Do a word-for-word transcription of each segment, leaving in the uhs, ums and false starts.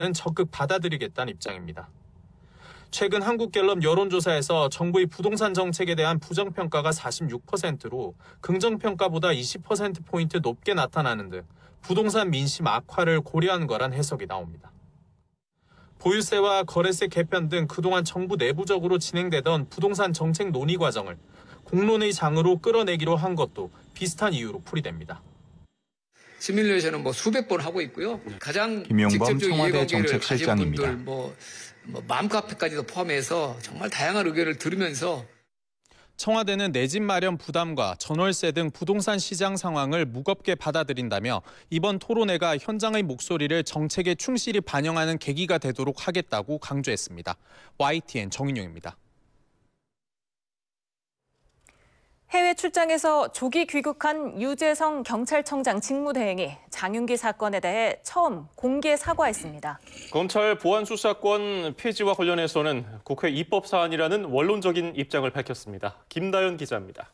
적극 받아들이겠다는 입장입니다. 최근 한국갤럽 여론조사에서 정부의 부동산 정책에 대한 부정평가가 사십육 퍼센트로 긍정평가보다 이십 퍼센트포인트 높게 나타나는 등 부동산 민심 악화를 고려한 거란 해석이 나옵니다. 보유세와 거래세 개편 등 그동안 정부 내부적으로 진행되던 부동산 정책 논의 과정을 공론의 장으로 끌어내기로 한 것도 비슷한 이유로 풀이됩니다. 시뮬레이션은 뭐 수백 번 하고 있고요. 가장 김용범 직접적 청와대 이해관계를 가진 정책실장입니다. 분들, 뭐, 뭐 맘카페까지도 포함해서 정말 다양한 의견을 들으면서 청와대는 내 집 마련 부담과 전월세 등 부동산 시장 상황을 무겁게 받아들인다며 이번 토론회가 현장의 목소리를 정책에 충실히 반영하는 계기가 되도록 하겠다고 강조했습니다. 와이티엔 정인용입니다. 해외 출장에서 조기 귀국한 유재성 경찰청장 직무대행이 장윤기 사건에 대해 처음 공개 사과했습니다. 검찰 보안수사권 폐지와 관련해서는 국회 입법 사안이라는 원론적인 입장을 밝혔습니다. 김다연 기자입니다.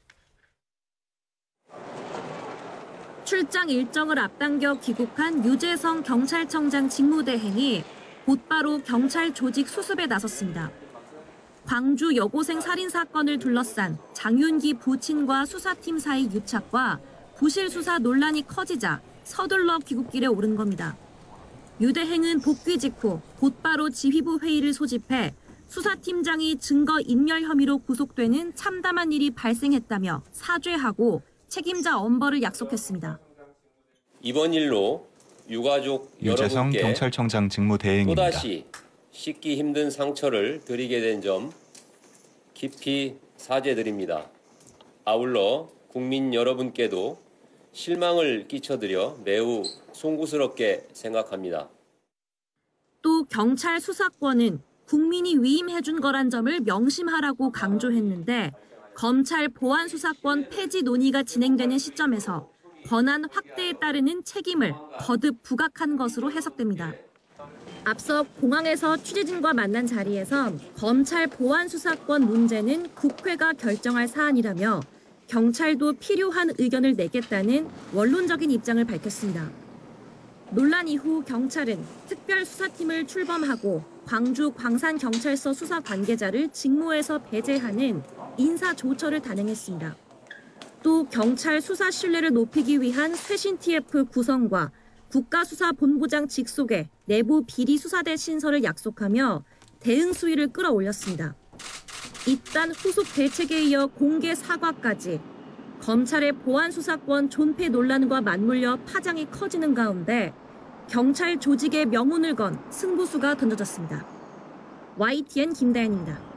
출장 일정을 앞당겨 귀국한 유재성 경찰청장 직무대행이 곧바로 경찰 조직 수습에 나섰습니다. 광주 여고생 살인 사건을 둘러싼 장윤기 부친과 수사팀 사이 유착과 부실 수사 논란이 커지자 서둘러 귀국길에 오른 겁니다. 유 대행은 복귀 직후 곧바로 지휘부 회의를 소집해 수사팀장이 증거 인멸 혐의로 구속되는 참담한 일이 발생했다며 사죄하고 책임자 엄벌을 약속했습니다. 이번 일로 유가족 유재성 여러분께 경찰청장 직무대행입니다. 또다시 씻기 힘든 상처를 드리게 된 점 깊이 사죄드립니다. 아울러 국민 여러분께도 실망을 끼쳐드려 매우 송구스럽게 생각합니다. 또 경찰 수사권은 국민이 위임해준 거란 점을 명심하라고 강조했는데 검찰 보안 수사권 폐지 논의가 진행되는 시점에서 권한 확대에 따르는 책임을 거듭 부각한 것으로 해석됩니다. 앞서 공항에서 취재진과 만난 자리에서 검찰 보안 수사권 문제는 국회가 결정할 사안이라며 경찰도 필요한 의견을 내겠다는 원론적인 입장을 밝혔습니다. 논란 이후 경찰은 특별수사팀을 출범하고 광주 광산경찰서 수사 관계자를 직무에서 배제하는 인사조처를 단행했습니다. 또 경찰 수사 신뢰를 높이기 위한 쇄신 티에프 구성과 국가수사본부장 직속의 내부 비리수사대 신설을 약속하며 대응 수위를 끌어올렸습니다. 이딴 후속 대책에 이어 공개 사과까지 검찰의 보안수사권 존폐 논란과 맞물려 파장이 커지는 가운데 경찰 조직의 명운을 건 승부수가 던져졌습니다. 와이티엔 김다연입니다.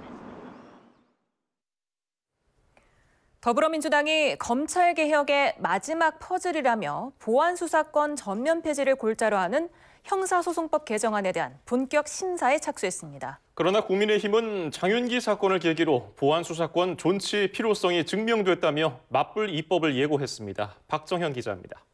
더불어민주당이 검찰개혁의 마지막 퍼즐이라며 보안수사권 전면 폐지를 골자로 하는 형사소송법 개정안에 대한 본격 심사에 착수했습니다. 그러나 국민의힘은 장윤기 사건을 계기로 보안수사권 존치 필요성이 증명됐다며 맞불 입법을 예고했습니다. 박정현 기자입니다.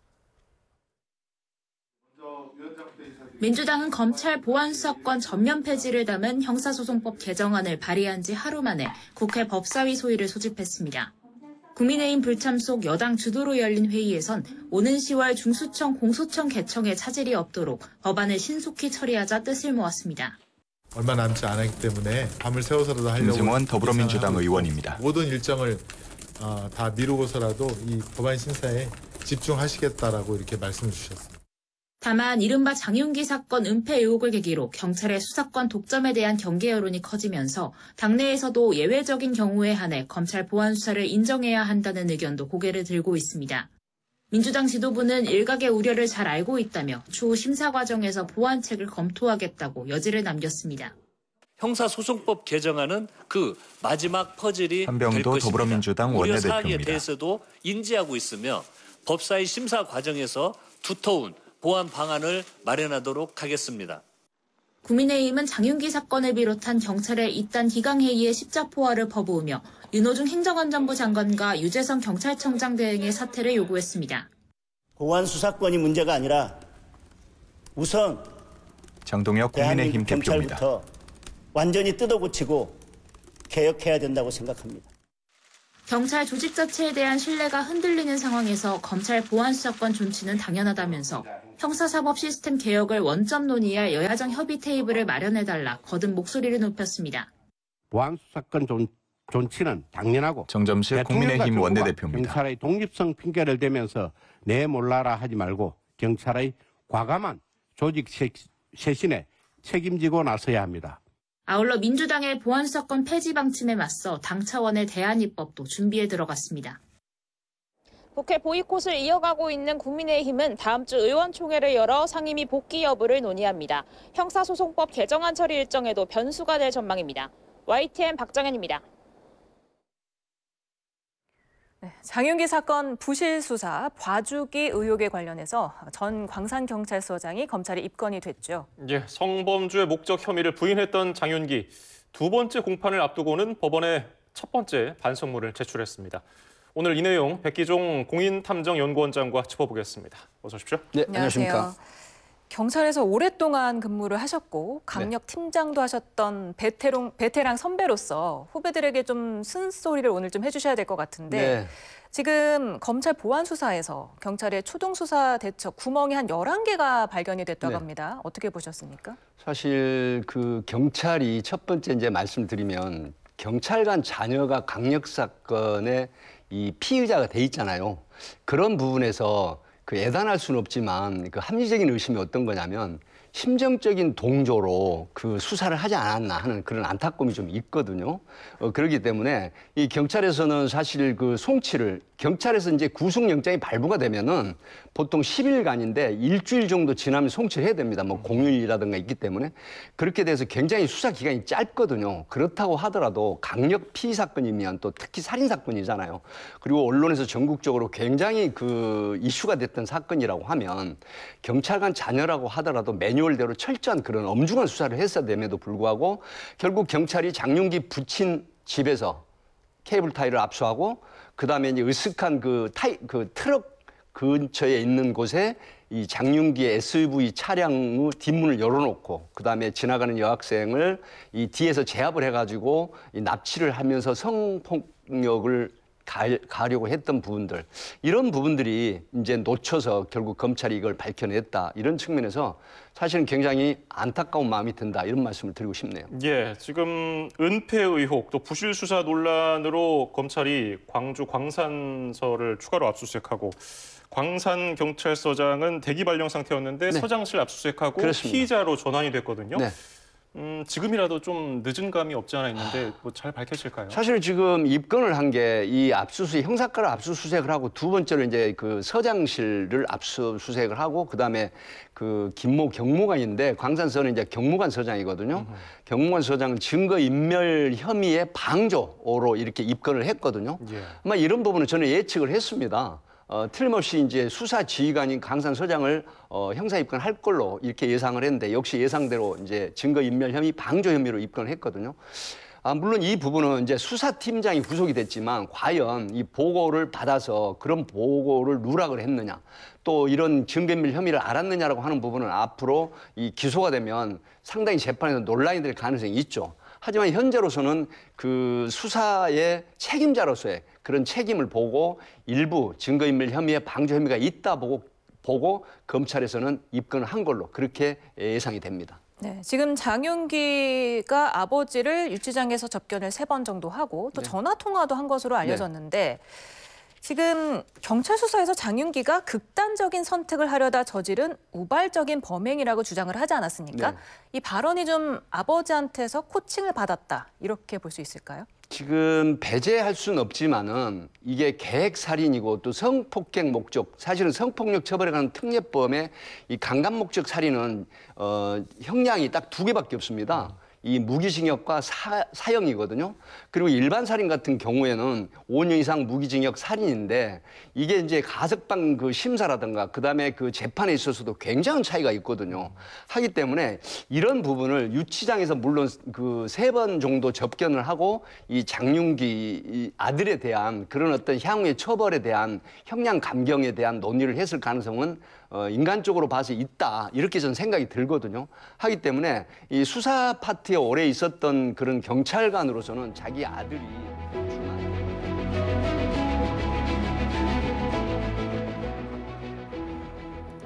민주당은 검찰 보안수사권 전면 폐지를 담은 형사소송법 개정안을 발의한 지 하루 만에 국회 법사위 소위를 소집했습니다. 국민의힘 불참 속 여당 주도로 열린 회의에선 오는 시월 중수청 공소청 개청에 차질이 없도록 법안을 신속히 처리하자 뜻을 모았습니다. 얼마 남지 않았기 때문에 밤을 새워서라도 하려고 김승원 더불어민주당 의원입니다. 모든 일정을 어, 다 미루고서라도 이 법안 심사에 집중하시겠다라고 이렇게 말씀을 주셨습니다. 다만 이른바 장윤기 사건 은폐 의혹을 계기로 경찰의 수사권 독점에 대한 경계 여론이 커지면서 당내에서도 예외적인 경우에 한해 검찰 보안 수사를 인정해야 한다는 의견도 고개를 들고 있습니다. 민주당 지도부는 일각의 우려를 잘 알고 있다며 추후 심사 과정에서 보완책을 검토하겠다고 여지를 남겼습니다. 형사소송법 개정안은 그 마지막 퍼즐이 될 한병도 것입니다. 더불어민주당 우려 사항에 원내대표입니다. 대해서도 인지하고 있으며 법사위 심사 과정에서 두터운 보완 방안을 마련하도록 하겠습니다. 국민의힘은 장윤기 사건을 비롯한 경찰의 이딴 기강회의에 십자포화를 퍼부으며 윤호중 행정안전부 장관과 유재성 경찰청장 대행의 사퇴를 요구했습니다. 보안 수사권이 문제가 아니라 우선 장동혁 국민의힘 대표입니다. 경찰부터 완전히 뜯어고치고 개혁해야 된다고 생각합니다. 경찰 조직 자체에 대한 신뢰가 흔들리는 상황에서 검찰 보안수사권 존치는 당연하다면서 형사사법 시스템 개혁을 원점 논의할 여야정 협의 테이블을 마련해달라 거듭 목소리를 높였습니다. 보안수사권 존, 존치는 당연하고 정점식 국민의힘 원내대표입니다. 경찰의 독립성 핑계를 대면서 내 몰라라 하지 말고 경찰의 과감한 조직 쇄신에 책임지고 나서야 합니다. 아울러 민주당의 보안수사권 폐지 방침에 맞서 당 차원의 대안 입법도 준비에 들어갔습니다. 국회 보이콧을 이어가고 있는 국민의힘은 다음 주 의원총회를 열어 상임위 복귀 여부를 논의합니다. 형사소송법 개정안 처리 일정에도 변수가 될 전망입니다. 와이티엔 박정현입니다. 네, 장윤기 사건 부실 수사 봐주기 의혹에 관련해서 전 광산경찰서장이 검찰에 입건이 됐죠. 예, 성범죄 목적 혐의를 부인했던 장윤기. 두 번째 공판을 앞두고는 법원에 첫 번째 반성문을 제출했습니다. 오늘 이 내용 백기종 공인탐정연구원장과 짚어보겠습니다. 어서 오십시오. 네, 안녕하십니까. 안녕하십니까. 경찰에서 오랫동안 근무를 하셨고 강력 네. 팀장도 하셨던 베테랑, 베테랑 선배로서 후배들에게 좀 쓴소리를 오늘 좀 해주셔야 될 것 같은데 네. 지금 검찰 보안수사에서 경찰의 초동수사 대처 구멍이 한 열한 개가 발견이 됐다고 네. 합니다. 어떻게 보셨습니까? 사실 그 경찰이 첫 번째 이제 말씀드리면 경찰관 자녀가 강력 사건의 이 피의자가 돼 있잖아요. 그런 부분에서 그 예단할 수는 없지만 그 합리적인 의심이 어떤 거냐면 심정적인 동조로 그 수사를 하지 않았나 하는 그런 안타까움이 좀 있거든요. 어, 그렇기 때문에 이 경찰에서는 사실 그 송치를 경찰에서 이제 구속영장이 발부가 되면은 보통 십 일간인데 일주일 정도 지나면 송치를 해야 됩니다. 뭐 공휴일이라든가 있기 때문에 그렇게 돼서 굉장히 수사 기간이 짧거든요. 그렇다고 하더라도 강력 피의 사건이면 또 특히 살인 사건이잖아요. 그리고 언론에서 전국적으로 굉장히 그 이슈가 됐던 사건이라고 하면 경찰관 자녀라고 하더라도 매뉴얼대로 철저한 그런 엄중한 수사를 했어야 됨에도 불구하고 결국 경찰이 장윤기 부친 집에서 케이블 타이를 압수하고 그다음에 이제 으슥한 그 타이 그 트럭 근처에 있는 곳에 이 장윤기의 에스유브이 차량 뒷문을 열어놓고 그다음에 지나가는 여학생을 이 뒤에서 제압을 해가지고 이 납치를 하면서 성폭력을 가, 가려고 했던 부분들 이런 부분들이 이제 놓쳐서 결국 검찰이 이걸 밝혀냈다 이런 측면에서 사실은 굉장히 안타까운 마음이 든다 이런 말씀을 드리고 싶네요. 예, 지금 은폐 의혹 또 부실 수사 논란으로 검찰이 광주 광산서를 추가로 압수수색하고 광산경찰서장은 대기 발령 상태였는데 네. 서장실 압수수색하고 그렇습니다. 피의자로 전환이 됐거든요. 네. 음, 지금이라도 좀 늦은 감이 없지 않아 있는데 뭐 잘 밝혀질까요? 사실 지금 입건을 한 게 이 압수수색 형사과를 압수수색을 하고 두 번째로 이제 그 서장실을 압수수색을 하고 그다음에 그 김모 경무관인데 광산서는 이제 경무관 서장이거든요. 음흠. 경무관 서장은 증거 인멸 혐의의 방조로 이렇게 입건을 했거든요. 예. 아마 이런 부분은 저는 예측을 했습니다. 어, 틀림없이 이제 수사 지휘관인 강산서장을 어, 형사 입건할 걸로 이렇게 예상을 했는데 역시 예상대로 이제 증거인멸 혐의 방조 혐의로 입건을 했거든요. 아, 물론 이 부분은 이제 수사팀장이 구속이 됐지만 과연 이 보고를 받아서 그런 보고를 누락을 했느냐 또 이런 증거인멸 혐의를 알았느냐라고 하는 부분은 앞으로 이 기소가 되면 상당히 재판에서 논란이 될 가능성이 있죠. 하지만 현재로서는 그 수사의 책임자로서의 그런 책임을 보고 일부 증거인멸 혐의에 방조 혐의가 있다 보고, 보고 검찰에서는 입건을 한 걸로 그렇게 예상이 됩니다. 네, 지금 장윤기가 아버지를 유치장에서 접견을 세 번 정도 하고 또 네. 전화 통화도 한 것으로 알려졌는데 네. 지금 경찰 수사에서 장윤기가 극단적인 선택을 하려다 저지른 우발적인 범행이라고 주장을 하지 않았습니까? 네. 이 발언이 좀 아버지한테서 코칭을 받았다 이렇게 볼 수 있을까요? 지금 배제할 수는 없지만은 이게 계획살인이고 또 성폭행 목적, 사실은 성폭력 처벌에 관한 특례법에 이 강간 목적 살인은 어, 형량이 딱 두 개밖에 없습니다. 이 무기징역과 사, 사형이거든요. 그리고 일반 살인 같은 경우에는 오 년 이상 무기징역 살인인데 이게 이제 가석방 그 심사라든가 그다음에 그 재판에 있어서도 굉장한 차이가 있거든요. 하기 때문에 이런 부분을 유치장에서 물론 그 세 번 정도 접견을 하고 이 장윤기 이 아들에 대한 그런 어떤 향후의 처벌에 대한 형량 감경에 대한 논의를 했을 가능성은 어, 인간적으로 봐서 있다 이렇게 저는 생각이 들거든요. 하기 때문에 이 수사 파트에 오래 있었던 그런 경찰관으로서는 자기 아들이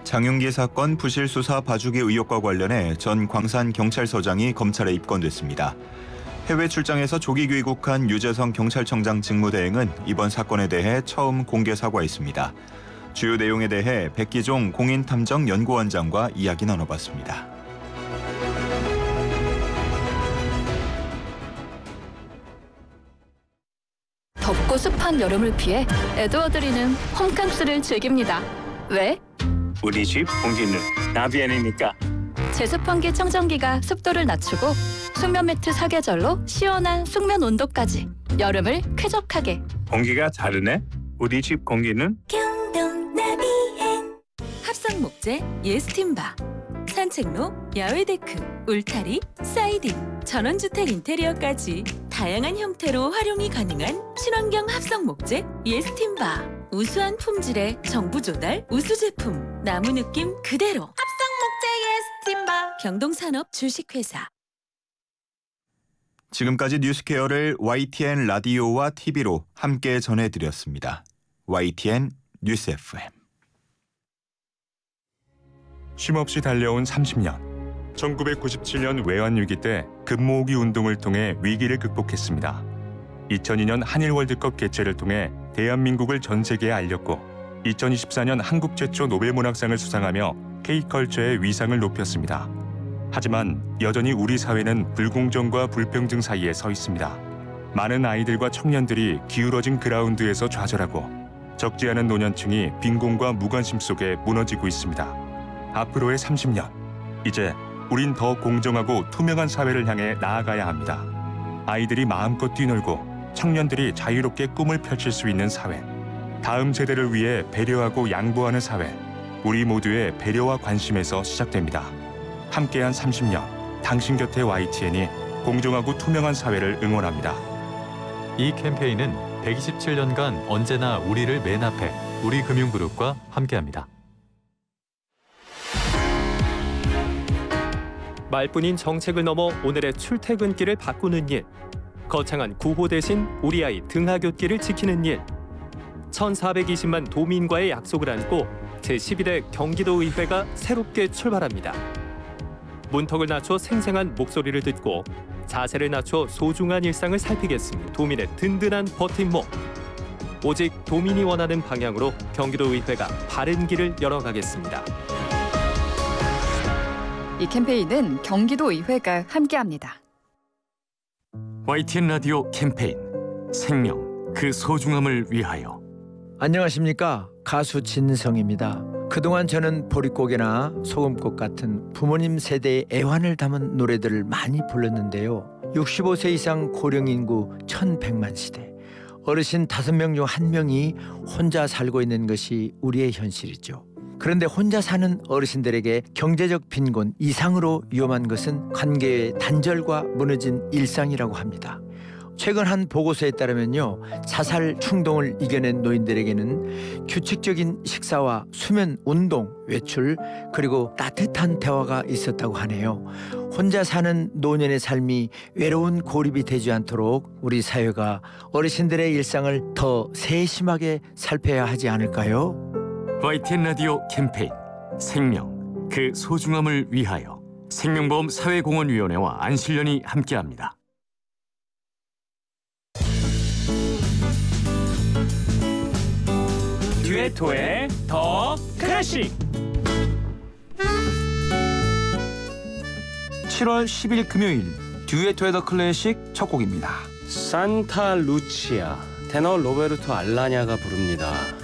장윤기 사건 부실 수사 봐주기 의혹과 관련해 전 광산경찰서장이 검찰에 입건됐습니다. 해외 출장에서 조기 귀국한 유재성 경찰청장 직무대행은 이번 사건에 대해 처음 공개 사과했습니다. 주요 내용에 대해 백기종 공인탐정연구원장과 이야기 나눠봤습니다. 덥고 습한 여름을 피해 에드워드리는 홈캉스를 즐깁니다. 왜? 우리 집 공기는 나비엔이니까. 제습환기 청정기가 습도를 낮추고 숙면 매트 사계절로 시원한 숙면 온도까지 여름을 쾌적하게. 공기가 다르네. 우리 집 공기는 경동 나비엔. 합성 목재 예스팀바, 산책로, 야외 데크, 울타리, 사이딩, 전원주택 인테리어까지 다양한 형태로 활용이 가능한 친환경 합성 목재 예스팀바. 우수한 품질의 정부 조달 우수 제품, 나무 느낌 그대로. 합성 목재 예스팀바. 경동산업 주식회사. 지금까지 뉴스케어를 와이티엔 라디오와 티비로 함께 전해드렸습니다. 와이티엔 뉴스 에프엠. 쉼없이 달려온 삼십 년. 천구백구십칠 년 외환위기 때 금모으기 운동을 통해 위기를 극복했습니다. 이천이 년 한일 월드컵 개최를 통해 대한민국을 전 세계에 알렸고 이천이십사 년 한국 최초 노벨문학상을 수상하며 K컬처의 위상을 높였습니다. 하지만 여전히 우리 사회는 불공정과 불평등 사이에 서 있습니다. 많은 아이들과 청년들이 기울어진 그라운드에서 좌절하고 적지 않은 노년층이 빈곤과 무관심 속에 무너지고 있습니다. 앞으로의 삼십 년, 이제 우린 더 공정하고 투명한 사회를 향해 나아가야 합니다. 아이들이 마음껏 뛰놀고 청년들이 자유롭게 꿈을 펼칠 수 있는 사회, 다음 세대를 위해 배려하고 양보하는 사회, 우리 모두의 배려와 관심에서 시작됩니다. 함께한 삼십 년, 당신 곁에 와이티엔이 공정하고 투명한 사회를 응원합니다. 이 캠페인은 백이십칠 년간 언제나 우리를 맨 앞에 우리금융그룹과 함께합니다. 말뿐인 정책을 넘어 오늘의 출퇴근길을 바꾸는 일. 거창한 구호 대신 우리 아이 등하굣길을 지키는 일. 천사백이십만 도민과의 약속을 안고 제십일 회 경기도의회가 새롭게 출발합니다. 문턱을 낮춰 생생한 목소리를 듣고 자세를 낮춰 소중한 일상을 살피겠습니다. 도민의 든든한 버팀목. 오직 도민이 원하는 방향으로 경기도의회가 바른 길을 열어가겠습니다. 이 캠페인은 경기도의회가 함께합니다. 와이티엔 라디오 캠페인 생명, 그 소중함을 위하여. 안녕하십니까, 가수 진성입니다. 그동안 저는 보릿고개나 소금꽃 같은 부모님 세대의 애환을 담은 노래들을 많이 불렀는데요. 육십오 세 이상 고령 인구 천백만 시대, 어르신 다섯 명 중 한 명이 혼자 살고 있는 것이 우리의 현실이죠. 그런데 혼자 사는 어르신들에게 경제적 빈곤 이상으로 위험한 것은 관계의 단절과 무너진 일상이라고 합니다. 최근 한 보고서에 따르면요, 자살 충동을 이겨낸 노인들에게는 규칙적인 식사와 수면, 운동, 외출, 그리고 따뜻한 대화가 있었다고 하네요. 혼자 사는 노년의 삶이 외로운 고립이 되지 않도록 우리 사회가 어르신들의 일상을 더 세심하게 살펴야 하지 않을까요? 와이티엔 라디오 캠페인 생명, 그 소중함을 위하여. 생명보험 사회공헌위원회와 안실련이 함께합니다. 듀에토의 더 클래식. 칠월 십일 금요일 듀에토의 더 클래식 첫 곡입니다. 산타 루치아, 테너 로베르토 알라냐가 부릅니다.